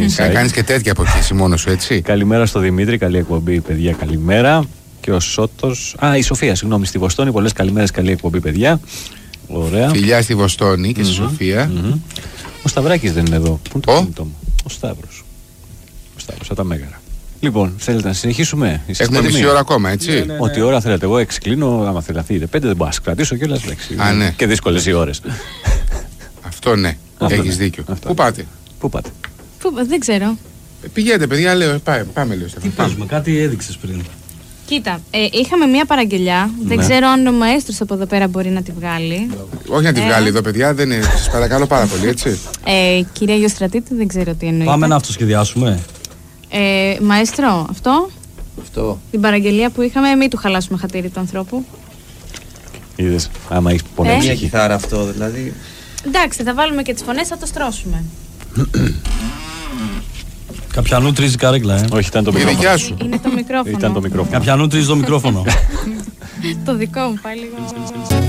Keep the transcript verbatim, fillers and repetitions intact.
Κάνεις και τέτοια από εκεί, μόνο σου, έτσι. Καλημέρα στο Δημήτρη, καλή εκπομπή, παιδιά, καλημέρα. Και ο Σώτος. Α, η Σοφία, συγγνώμη, στη Βοστόνη. Πολλές καλημέρες, καλή εκπομπή, παιδιά. Ωραία. Φιλιά στη Βοστόνη και mm-hmm. στη Σοφία. Mm-hmm. Ο Σταυράκης δεν είναι εδώ. Πού είναι το Ο? κινητό μου? Ο Σταύρος. Ο Σταύρος, από τα Μέγαρα. Λοιπόν, θέλετε να συνεχίσουμε? Έχουμε μισή ώρα ακόμα, έτσι. Ναι, ναι, ναι. Ό,τι ώρα θέλετε. Εγώ έξι κλείνω. Άμα θέλετε να φύγετε πέντε, δεν μπορώ να κρατήσω κιόλας. Α, ναι. Και δύσκολες οι ώρες. Αυτό ναι. Έχεις δίκιο. Πού πάτε? Πού πάτε? Πού, δεν ξέρω. Πηγαίνετε, παιδιά, λέω. Πάμε, πάμε λέω. Τι παίζουμε, κάτι έδειξες πριν. Κοίτα, ε, είχαμε μία παραγγελιά. Ναι. Δεν ξέρω αν ο μαέστρος από εδώ πέρα μπορεί να τη βγάλει. Όχι να τη ε. βγάλει εδώ, παιδιά. Δεν είναι. Σας παρακαλώ πάρα πολύ, έτσι. Ε, κυρία Γεωστρατήτη, δεν ξέρω τι εννοείται. Πάμε να αυτοσχεδιάσουμε. Ε, μαέστρο, αυτό. Αυτό. Την παραγγελία που είχαμε, μην του χαλάσουμε χατήρι του ανθρώπου. Είδες, άμα έχεις πολλά Ε. Μια ψυχή. κιθάρα αυτό, δηλαδή. Εντάξει, θα βάλουμε και τις φωνές, θα το στρώσουμε. Καπιανού τρίζει καρέκλα, ε. Όχι, ήταν το Η μικρόφωνο. δικιά σου. Είναι το μικρόφωνο. Ήταν το μικρόφωνο. Καπιανού τρίζει το μικρόφωνο. Το δικό μου, πάει λίγο.